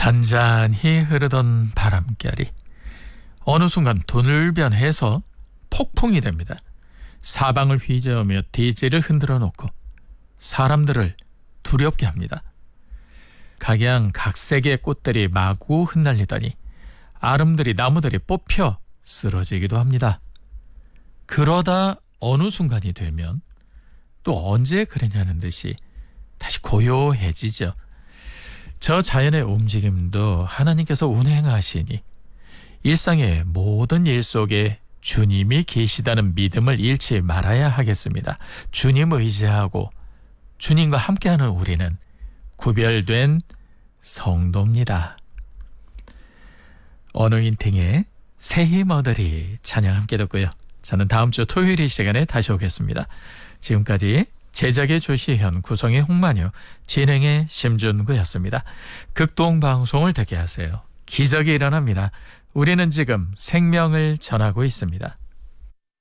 잔잔히 흐르던 바람결이 어느 순간 돌변해서 폭풍이 됩니다. 사방을 휘저으며 대지를 흔들어 놓고 사람들을 두렵게 합니다. 각양각색의 꽃들이 마구 흩날리더니 아름드리 나무들이 뽑혀 쓰러지기도 합니다. 그러다 어느 순간이 되면 또 언제 그러냐는 듯이 다시 고요해지죠. 저 자연의 움직임도 하나님께서 운행하시니 일상의 모든 일 속에 주님이 계시다는 믿음을 잃지 말아야 하겠습니다. 주님 의지하고 주님과 함께하는 우리는 구별된 성도입니다. 언어인팅의 새 힘 얻으리 찬양 함께 듣고요. 저는 다음 주 토요일 이 시간에 다시 오겠습니다. 지금까지 제작의 조시현, 구성의 홍만유, 진행의 심준구였습니다. 극동방송을 듣게 하세요. 기적이 일어납니다. 우리는 지금 생명을 전하고 있습니다.